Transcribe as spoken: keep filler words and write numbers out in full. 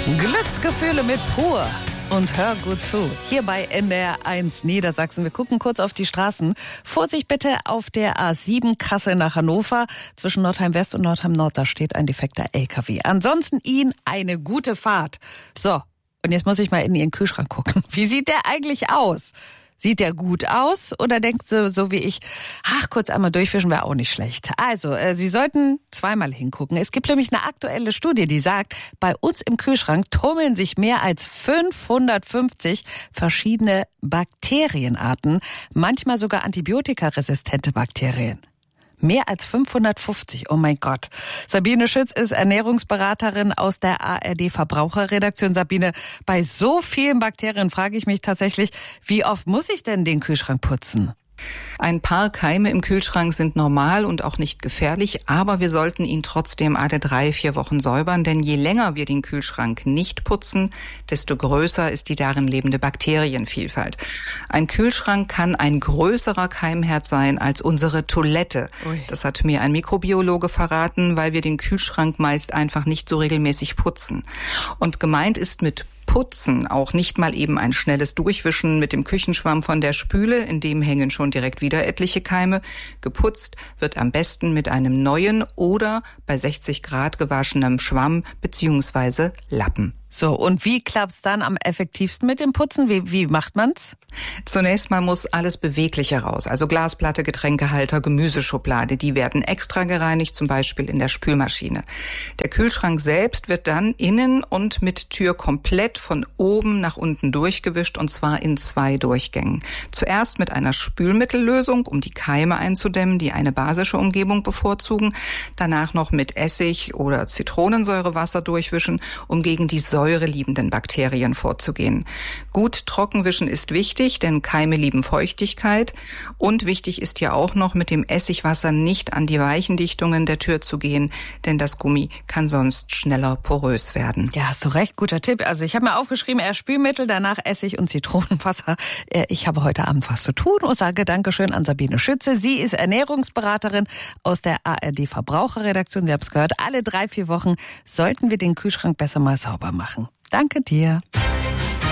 Glücksgefühle mit Pur. Und hör gut zu. Hier bei N D R eins Niedersachsen. Wir gucken kurz auf die Straßen. Vorsicht bitte auf der A sieben Kassel nach Hannover. Zwischen Nordheim West und Nordheim Nord, da steht ein defekter L K W. Ansonsten Ihnen eine gute Fahrt. So, und jetzt muss ich mal in Ihren Kühlschrank gucken. Wie sieht der eigentlich aus? Sieht der gut aus oder denkt sie so wie ich, ach, kurz einmal durchwischen wäre auch nicht schlecht. Also, äh, Sie sollten zweimal hingucken. Es gibt nämlich eine aktuelle Studie, die sagt, bei uns im Kühlschrank tummeln sich mehr als fünfhundertfünfzig verschiedene Bakterienarten, manchmal sogar antibiotikaresistente Bakterien. Mehr als fünfhundertfünfzig, oh mein Gott. Sabine Schütz ist Ernährungsberaterin aus der A R D Verbraucherredaktion. Sabine, bei so vielen Bakterien frage ich mich tatsächlich, wie oft muss ich denn den Kühlschrank putzen? Ein paar Keime im Kühlschrank sind normal und auch nicht gefährlich, aber wir sollten ihn trotzdem alle drei, vier Wochen säubern, denn je länger wir den Kühlschrank nicht putzen, desto größer ist die darin lebende Bakterienvielfalt. Ein Kühlschrank kann ein größerer Keimherd sein als unsere Toilette. Ui. Das hat mir ein Mikrobiologe verraten, weil wir den Kühlschrank meist einfach nicht so regelmäßig putzen. Und gemeint ist mit Putzen auch nicht mal eben ein schnelles Durchwischen mit dem Küchenschwamm von der Spüle, in dem hängen schon direkt wieder etliche Keime. Geputzt wird am besten mit einem neuen oder bei sechzig Grad gewaschenem Schwamm bzw. Lappen. So, und wie klappt's dann am effektivsten mit dem Putzen? Wie, wie macht man's? Zunächst mal muss alles Bewegliche raus. Also Glasplatte, Getränkehalter, Gemüseschublade, die werden extra gereinigt, zum Beispiel in der Spülmaschine. Der Kühlschrank selbst wird dann innen und mit Tür komplett von oben nach unten durchgewischt, und zwar in zwei Durchgängen. Zuerst mit einer Spülmittellösung, um die Keime einzudämmen, die eine basische Umgebung bevorzugen. Danach noch mit Essig oder Zitronensäurewasser durchwischen, um gegen die säureliebenden Bakterien vorzugehen. Gut trockenwischen ist wichtig, denn Keime lieben Feuchtigkeit. Und wichtig ist ja auch noch, mit dem Essigwasser nicht an die weichen Dichtungen der Tür zu gehen, denn das Gummi kann sonst schneller porös werden. Ja, hast du recht, guter Tipp. Also ich habe mir aufgeschrieben, erst Spülmittel, danach Essig und Zitronenwasser. Ich habe heute Abend was zu tun und sage Dankeschön an Sabine Schütze. Sie ist Ernährungsberaterin aus der A R D Verbraucherredaktion. Sie haben es gehört, alle drei, vier Wochen sollten wir den Kühlschrank besser mal sauber machen. Danke dir.